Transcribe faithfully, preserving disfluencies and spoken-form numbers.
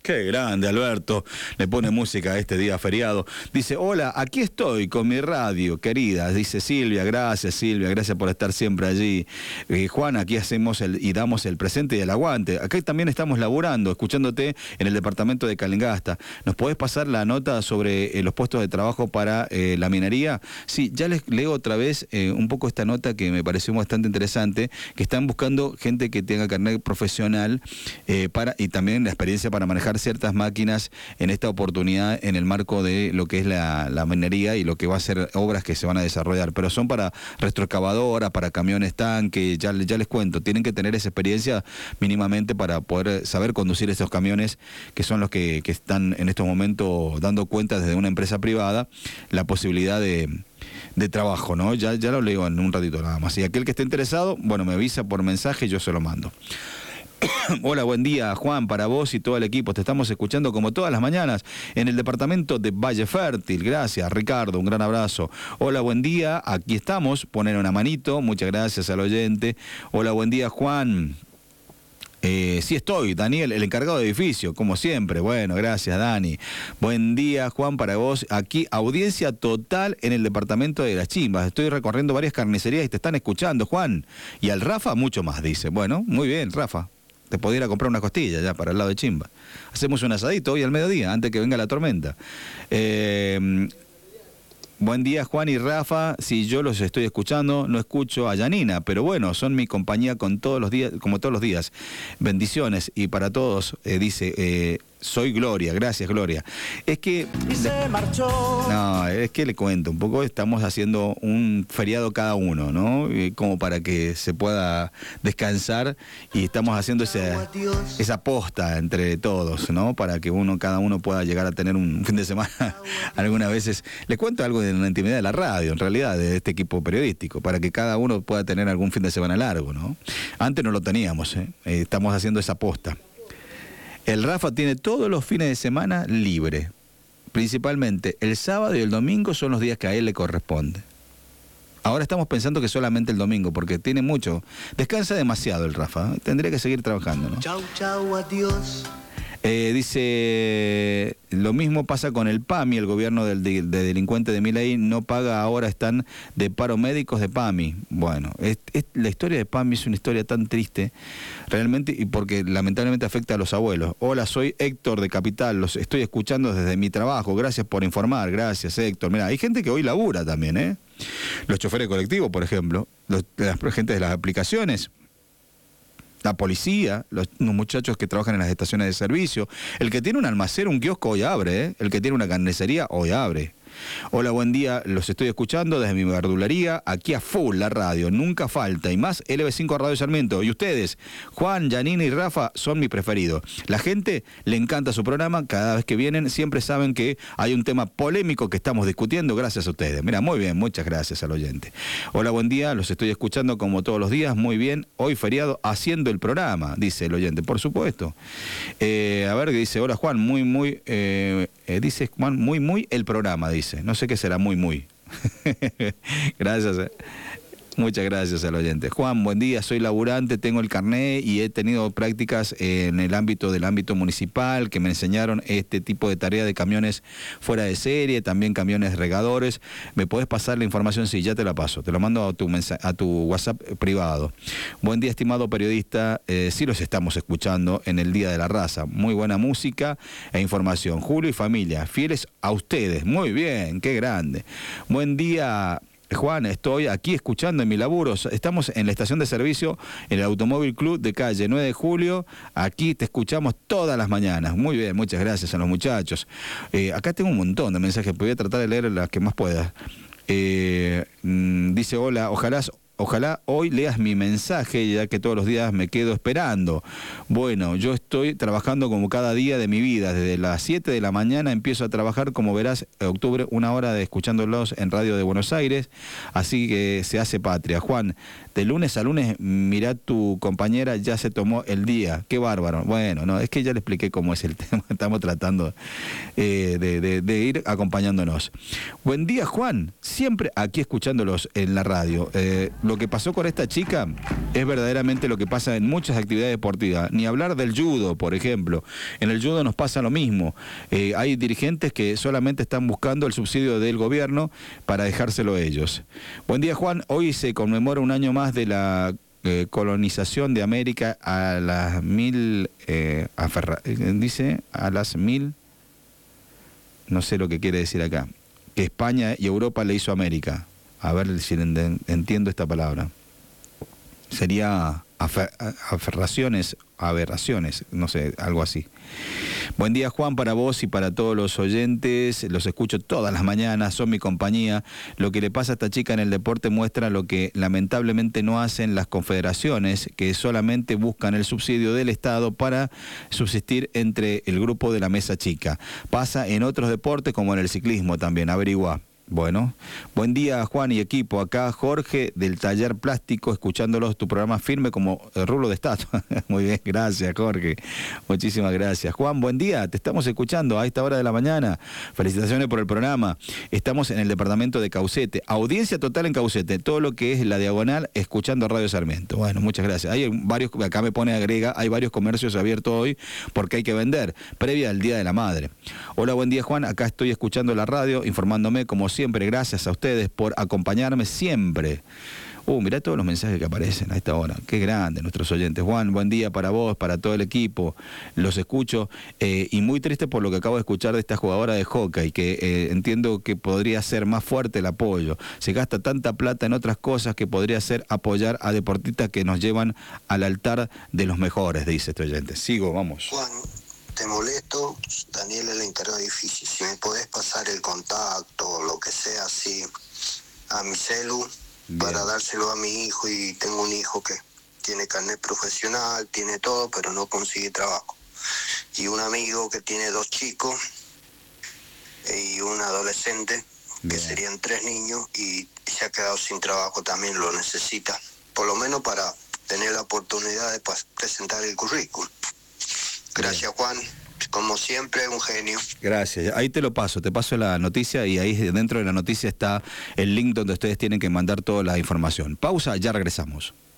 Qué grande, Alberto. Le pone música a este día feriado. Dice, hola, aquí estoy con mi radio, querida. Dice Silvia, gracias Silvia, gracias por estar siempre allí. Eh, Juan, aquí hacemos el, y damos el presente y el aguante. Acá también estamos laburando, escuchándote en el departamento de Calingasta. ¿Nos podés pasar la nota sobre eh, los puestos de trabajo para eh, la minería? Sí, ya les leo otra vez eh, un poco esta nota que me pareció bastante interesante, que están buscando gente que tenga carnet profesional eh, para y también la experiencia para manejar ciertas máquinas en esta oportunidad en el marco de lo que es la, la minería y lo que va a ser obras que se van a desarrollar, pero son para retroexcavadoras, para camiones tanque, ya, ya les cuento, tienen que tener esa experiencia mínimamente para poder saber conducir estos camiones que son los que, que están en estos momentos dando cuenta desde una empresa privada la posibilidad de de trabajo, ¿no? Ya, ya lo leo en un ratito nada más. Y aquel que esté interesado, bueno, me avisa por mensaje y yo se lo mando. Hola, buen día, Juan, para vos y todo el equipo. Te estamos escuchando como todas las mañanas en el departamento de Valle Fértil. Gracias, Ricardo, un gran abrazo. Hola, buen día, aquí estamos. Poner una manito, muchas gracias al oyente. Hola, buen día, Juan. Eh, sí estoy, Daniel, el encargado de edificio, como siempre. Bueno, gracias, Dani. Buen día, Juan, para vos. Aquí, audiencia total en el departamento de Las Chimbas. Estoy recorriendo varias carnicerías y te están escuchando, Juan. Y al Rafa, mucho más, dice. Bueno, muy bien, Rafa. Te podía ir a comprar una costilla ya para el lado de Chimba. Hacemos un asadito hoy al mediodía, antes que venga la tormenta. Eh... Buen día, Juan y Rafa. Si yo los estoy escuchando, no escucho a Yanina, pero bueno, son mi compañía con todos los días, como todos los días. Bendiciones y para todos, eh, dice, eh, soy Gloria. Gracias, Gloria. Es que... Y se marchó. No, es que le cuento, un poco estamos haciendo un feriado cada uno, ¿no? Y como para que se pueda descansar y estamos haciendo esa, esa posta entre todos, ¿no? Para que uno, cada uno pueda llegar a tener un fin de semana. Algunas veces, le cuento algo de la intimidad de la radio, en realidad, de este equipo periodístico, para que cada uno pueda tener algún fin de semana largo, ¿no? Antes no lo teníamos, ¿eh? Eh, estamos haciendo esa posta. El Rafa tiene todos los fines de semana libre. Principalmente el sábado y el domingo son los días que a él le corresponde. Ahora estamos pensando que solamente el domingo, porque tiene mucho. Descansa demasiado el Rafa. Tendría que seguir trabajando, ¿no? Chau, chau, adiós. Eh, dice, lo mismo pasa con el PAMI, el gobierno del de, de delincuente de Milei no paga, ahora están de paro médicos de PAMI. Bueno, es, es, la historia de PAMI es una historia tan triste, realmente, y porque lamentablemente afecta a los abuelos. Hola, soy Héctor de Capital, los estoy escuchando desde mi trabajo, gracias por informar, gracias Héctor. Mira, hay gente que hoy labura también, ¿eh? Los choferes colectivos, por ejemplo, los, la gente de las aplicaciones, la policía, los, los muchachos que trabajan en las estaciones de servicio. El que tiene un almacén, un kiosco, hoy abre, ¿eh? El que tiene una carnicería, hoy abre. Hola, buen día, los estoy escuchando desde mi verdulería, aquí a full la radio, nunca falta, y más L B cinco Radio Sarmiento. Y ustedes, Juan, Yanina y Rafa, son mis preferidos. La gente le encanta su programa, cada vez que vienen siempre saben que hay un tema polémico que estamos discutiendo, gracias a ustedes. Mira, muy bien, muchas gracias al oyente. Hola, buen día, los estoy escuchando como todos los días, muy bien, hoy feriado haciendo el programa, dice el oyente, por supuesto. Eh, a ver, dice, hola Juan, muy, muy, eh, eh, dice Juan, muy, muy el programa, dice. No sé qué será muy, muy. Gracias. Eh. Muchas gracias al oyente. Juan, buen día, soy laburante, tengo el carnet y he tenido prácticas en el ámbito del ámbito municipal que me enseñaron este tipo de tarea de camiones fuera de serie, también camiones regadores. ¿Me podés pasar la información? Sí, ya te la paso, te lo mando a tu, a tu WhatsApp privado. Buen día, estimado periodista, eh, sí los estamos escuchando en el Día de la Raza. Muy buena música e información. Julio y familia, fieles a ustedes. Muy bien, qué grande. Buen día, Juan, estoy aquí escuchando en mi laburo. Estamos en la estación de servicio en el Automóvil Club de calle nueve de julio. Aquí te escuchamos todas las mañanas. Muy bien, muchas gracias a los muchachos. Eh, acá tengo un montón de mensajes, voy a tratar de leer las que más pueda. Eh, mmm, dice, hola, ojalá... Ojalá hoy leas mi mensaje, ya que todos los días me quedo esperando. Bueno, yo estoy trabajando como cada día de mi vida. Desde las siete de la mañana empiezo a trabajar, como verás, en octubre, una hora de escuchándolos en Radio de Buenos Aires. Así que se hace patria. Juan, de lunes a lunes, mirá, tu compañera ya se tomó el día. Qué bárbaro. Bueno, no, es que ya le expliqué cómo es el tema. Estamos tratando eh, de, de, de ir acompañándonos. Buen día, Juan. Siempre aquí escuchándolos en la radio. Eh, lo que pasó con esta chica es verdaderamente lo que pasa en muchas actividades deportivas. Ni hablar del judo, por ejemplo. En el judo nos pasa lo mismo. Eh, hay dirigentes que solamente están buscando el subsidio del gobierno para dejárselo a ellos. Buen día, Juan. Hoy se conmemora un año más de la eh, colonización de América a las mil... Eh, aferra, dice, a las mil... No sé lo que quiere decir acá. Que España y Europa le hizo a América. A ver si entiendo esta palabra. Sería afer, aferraciones, aberraciones, no sé, algo así. Buen día, Juan, para vos y para todos los oyentes. Los escucho todas las mañanas, son mi compañía. Lo que le pasa a esta chica en el deporte muestra lo que lamentablemente no hacen las confederaciones, que solamente buscan el subsidio del Estado para subsistir entre el grupo de la mesa chica. Pasa en otros deportes como en el ciclismo también, averigua. Bueno, buen día, Juan y equipo. Acá Jorge del Taller Plástico, escuchándolos, tu programa firme como el rulo de estatua. Muy bien, gracias, Jorge. Muchísimas gracias. Juan, buen día, te estamos escuchando a esta hora de la mañana. Felicitaciones por el programa. Estamos en el departamento de Caucete. Audiencia total en Caucete, todo lo que es la diagonal, escuchando Radio Sarmiento. Bueno, muchas gracias. Hay varios, acá me pone agrega, hay varios comercios abiertos hoy porque hay que vender, previa al Día de la Madre. Hola, buen día, Juan. Acá estoy escuchando la radio, informándome como siempre, gracias a ustedes por acompañarme siempre. Uh, mirá todos los mensajes que aparecen a esta hora. Qué grande nuestros oyentes. Juan, buen día para vos, para todo el equipo. Los escucho eh, y muy triste por lo que acabo de escuchar de esta jugadora de hockey, que eh, entiendo que podría ser más fuerte el apoyo. Se gasta tanta plata en otras cosas que podría ser apoyar a deportistas que nos llevan al altar de los mejores, dice este oyente. Sigo, vamos. Juan, te molesto, Daniel es la interno difícil. Si me podés pasar el contacto o lo que sea así a mi celu, bien, para dárselo a mi hijo, y tengo un hijo que tiene carnet profesional, tiene todo, pero no consigue trabajo. Y un amigo que tiene dos chicos y un adolescente, bien, que serían tres niños, y se ha quedado sin trabajo, también lo necesita, por lo menos para tener la oportunidad de presentar el currículum. Gracias, Juan. Como siempre, un genio. Gracias. Ahí te lo paso, te paso la noticia y ahí dentro de la noticia está el link donde ustedes tienen que mandar toda la información. Pausa, ya regresamos.